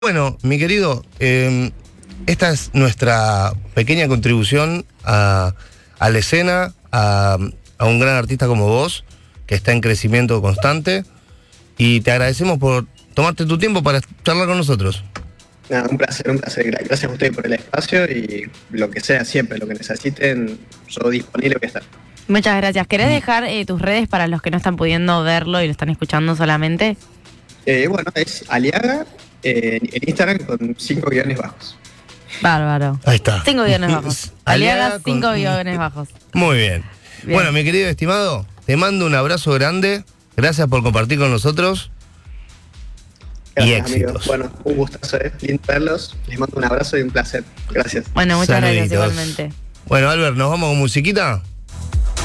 Bueno, mi querido, esta es nuestra pequeña contribución a la escena, a un gran artista como vos, que está en crecimiento constante, y te agradecemos por tomarte tu tiempo para charlar con nosotros. Nada, un placer. Gracias a ustedes por el espacio y lo que sea, siempre, lo que necesiten, yo disponible voy a estar. Muchas gracias. ¿Querés dejar tus redes para los que no están pudiendo verlo y lo están escuchando solamente? Bueno, es Aliaga en Instagram con 5 guiones bajos. Bárbaro. Ahí está. 5 guiones bajos. Aliaga, 5 guiones bajos. Muy bien. Bien. Bueno, mi querido estimado, te mando un abrazo grande. Gracias por compartir con nosotros. Gracias, Y éxitos. amigos. Bueno, un gustazo, lindo verlos. Les mando un abrazo y un placer. Gracias. Bueno, muchas gracias Saluditos. igualmente. Bueno, Albert, ¿nos vamos con musiquita?